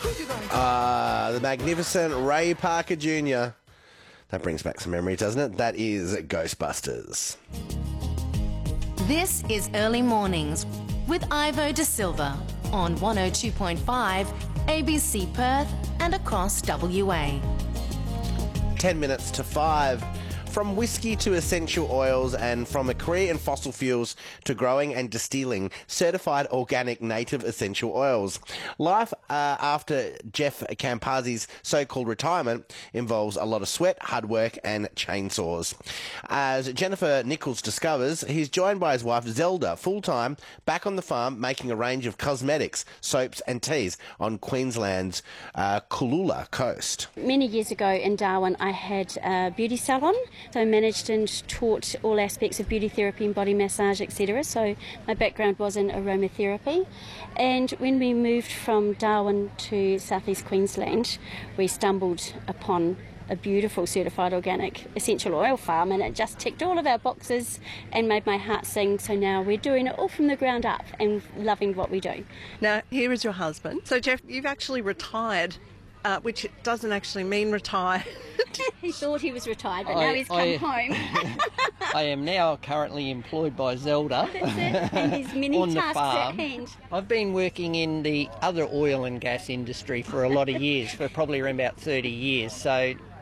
The magnificent Ray Parker Jr. That brings back some memories, doesn't it? That is Ghostbusters. This is Early Mornings with Ivo De Silva on 102.5 ABC Perth and across WA. 10 minutes to 5. From whiskey to essential oils and from a career in fossil fuels to growing and distilling certified organic native essential oils. Life after Jeff Campazzi's so-called retirement involves a lot of sweat, hard work and chainsaws. As Jennifer Nichols discovers, he's joined by his wife Zelda full-time back on the farm making a range of cosmetics, soaps and teas on Queensland's Cooloola coast. Many years ago in Darwin I had a beauty salon. So I managed and taught all aspects of beauty therapy and body massage, etc. So my background was in aromatherapy. And when we moved from Darwin to southeast Queensland, we stumbled upon a beautiful certified organic essential oil farm, and it just ticked all of our boxes and made my heart sing. So now we're doing it all from the ground up and loving what we do. Now, here is your husband. So, Jeff, you've actually retired, which doesn't actually mean retire. He thought he was retired, but now he's come home. I am now currently employed by Zelda. That's it. And his many on the tasks farm. at hand. I've been working in the other oil and gas industry for a lot of years, for probably around about 30 years. So